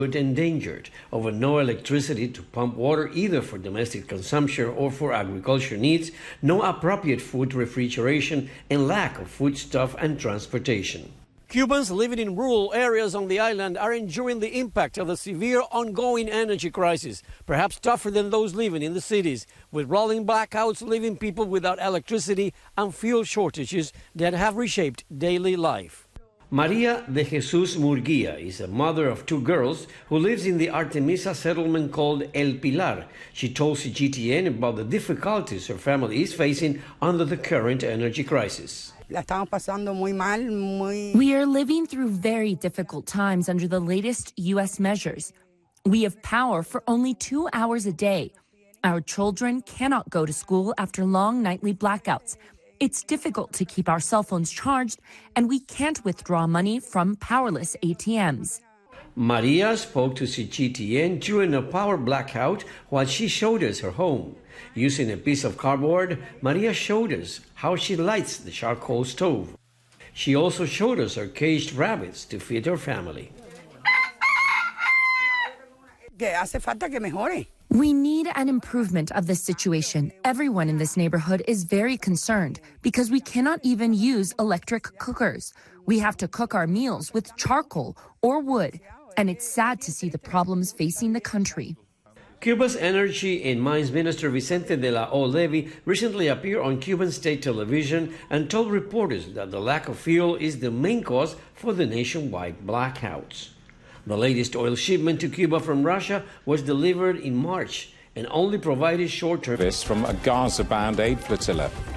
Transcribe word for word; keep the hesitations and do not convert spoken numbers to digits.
endangered over no electricity to pump water either for domestic consumption or for agriculture needs, no appropriate food refrigeration, and lack of foodstuff and transportation. Cubans living in rural areas on the island are enduring the impact of the severe ongoing energy crisis, perhaps tougher than those living in the cities, with rolling blackouts leaving people without electricity and fuel shortages that have reshaped daily life. Maria de Jesus Murguia is a mother of two girls who lives in the Artemisa settlement called El Pilar. She told C G T N about the difficulties her family is facing under the current energy crisis. We are living through very difficult times under the latest U S measures. We have power for only two hours a day. Our children cannot go to school after long nightly blackouts. It's difficult to keep our cell phones charged, and we can't withdraw money from powerless A T Ms. Maria spoke to C G T N during a power blackout while she showed us her home. Using a piece of cardboard, Maria showed us how she lights the charcoal stove. She also showed us her caged rabbits to feed her family. We need an improvement of this situation. Everyone in this neighborhood is very concerned because we cannot even use electric cookers. We have to cook our meals with charcoal or wood, and it's sad to see the problems facing the country. Cuba's Energy and Mines Minister Vicente de la O. Levy recently appeared on Cuban state television and told reporters that the lack of fuel is the main cause for the nationwide blackouts. The latest oil shipment to Cuba from Russia was delivered in March and only provided short-term. This from a Gaza-bound aid flotilla.